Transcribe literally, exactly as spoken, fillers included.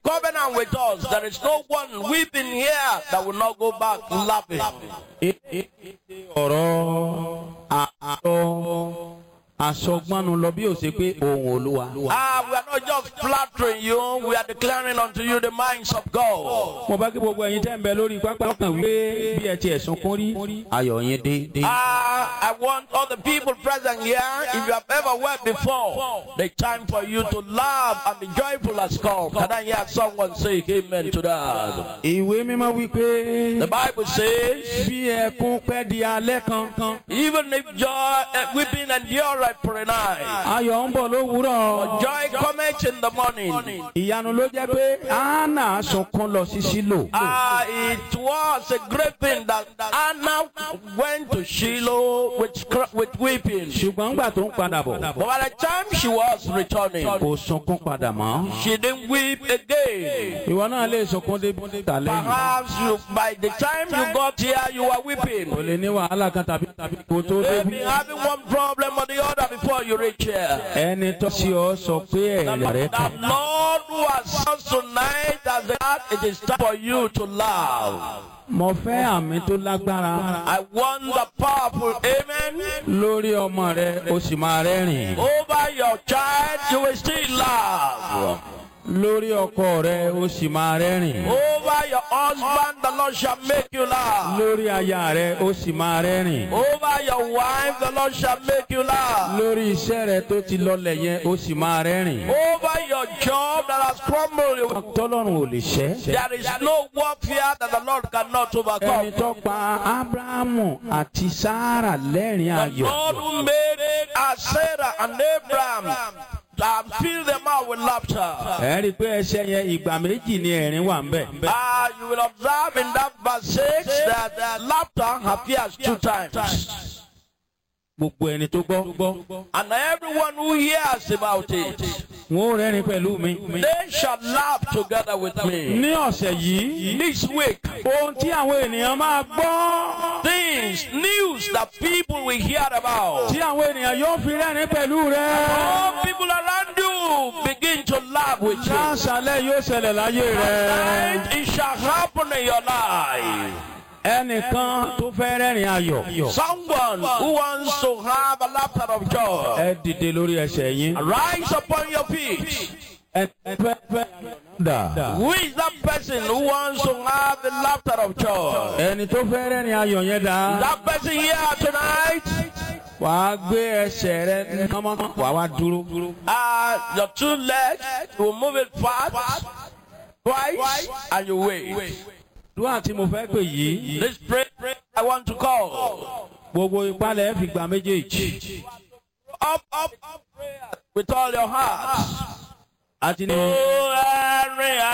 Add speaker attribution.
Speaker 1: covenant with us. There is no one weeping here that will not go back laughing.
Speaker 2: Àsọgbánu lọ bí ó ṣe pé ohùn Olúwa.
Speaker 1: Ah, we are not just flattering you, we are declaring unto you the minds of God.
Speaker 2: Mo bá kí gbogbo ẹ̀yin tẹ́ ń bẹ lórí pápá kan wí bí ẹ ti ẹ̀sùn kún rí. Ayọ̀ yín dé.
Speaker 1: Ah, I want all the people present here, if you have ever wept before, the time for you to laugh and be joyful has come. Can I hear someone say amen to that?
Speaker 2: Ìwé mímọ́ wí pé
Speaker 1: The Bible says,
Speaker 2: bí ẹkún pẹ́ di alẹ́ kan.
Speaker 1: even if joy, uh, weeping endure for a night,
Speaker 2: Ayọ̀ ń bọ̀ lówùúrọ̀.
Speaker 1: joy cometh in the morning.
Speaker 2: Ìyanu ló jẹ́ pé Hánà sunkún lọ sí Ṣílò.
Speaker 1: Ah, it was a great thing that Anna went to Shiloh with cr- with weeping.
Speaker 2: Ṣùgbọ́n ńgbà tó ń padà bọ̀,
Speaker 1: But by the time she was returning,
Speaker 2: kò sunkún padà mọ́.
Speaker 1: she didn't weep again.
Speaker 2: Ìwọ náà lè sunkún dé tà lẹ́yìn.
Speaker 1: Perhaps you, by the time you got here, you were weeping.
Speaker 2: Kò lè ní wàhálà kan tàbí tàbí kò tó dé.
Speaker 1: Maybe having one problem or the other before you reach here.
Speaker 2: Ẹni tó ṣe ọ sọ pé ẹ̀rẹ̀ rẹ̀
Speaker 1: The
Speaker 2: kàn.
Speaker 1: Lord who has us tonight as the God, it is time for you to laugh.
Speaker 2: Mo fẹ́ àmì tó lágbára.
Speaker 1: I want the powerful amen.
Speaker 2: Lórí ọmọ rẹ, o sì máa rẹ́rìn.
Speaker 1: Over your child, you will still laugh.
Speaker 2: Lórí ọkọ rẹ, o sì máa rẹ́rìn.
Speaker 1: Over your husband, the Lord shall make you laugh.
Speaker 2: Lórí aya rẹ, o sì máa rẹ́rìn.
Speaker 1: Over your wife, the Lord shall make you laugh.
Speaker 2: Lórí iṣẹ́ rẹ tó ti lọlẹ̀ yẹn, o sì máa rẹ́rìn.
Speaker 1: Over your job that has crumbled,
Speaker 2: Tọ́lọ́run ò lè ṣẹ́.
Speaker 1: there is no warfare that the Lord cannot
Speaker 2: Ẹni
Speaker 1: overcome.
Speaker 2: tó pa Ábúráhámù àti Sárà lẹ́rìn
Speaker 1: The
Speaker 2: ayọ̀.
Speaker 1: Lord who made as Sarah and Abraham and filled them out with laughter.
Speaker 2: Ẹ rí i pé ẹsẹ̀ yẹn ìgbà méjì ni ẹ̀rín wà ń bẹ̀.
Speaker 1: Ah, you will observe in that verse six that uh, laughter appears two times.
Speaker 2: Gbogbo ẹni tó gbọ́.
Speaker 1: And everyone who hears about it,
Speaker 2: Wọ́n ó rẹ́rìn pẹ̀lú mi.
Speaker 1: they shall laugh together with me.
Speaker 2: Ní ọ̀sẹ̀ yìí,
Speaker 1: This week,
Speaker 2: ohun tí àwọn ènìyàn máa gbọ́.
Speaker 1: things, news that people will hear about.
Speaker 2: Tí àwọn ènìyàn yóò fi rẹ́rìn pẹ̀lú rẹ.
Speaker 1: All people around you begin to laugh with you.
Speaker 2: Láṣálẹ̀ yóò ṣẹlẹ̀ láyé rẹ.
Speaker 1: And it shall happen in your life.
Speaker 2: Ẹnìkan tó fẹ́ rẹ́rìn ayọ̀.
Speaker 1: Someone who wants to have a laughter of joy,
Speaker 2: Ẹ dìde lórí ẹsẹ̀ yín.
Speaker 1: rise upon your feet.
Speaker 2: Ẹ fẹ́ fẹ́ dà.
Speaker 1: Who is that person who wants to have the laughter of joy?
Speaker 2: Ẹni tó fẹ́ rẹ́rìn ayọ̀ yẹn dà.
Speaker 1: That person here tonight,
Speaker 2: Wàá gbé ẹsẹ̀ rẹ kánmọ́. Wàá wá dúró.
Speaker 1: uh, your two legs, you will move it fast, twice, and you wait.
Speaker 2: Dúwà tí mo fẹ́ pè yìí.
Speaker 1: This prayer I want to call.
Speaker 2: Gbogbo ìpalẹ̀ fi gbà méjèèjì.
Speaker 1: Up, up, up, prayer with all your heart.
Speaker 2: Àti ní.
Speaker 1: Oh, Henry,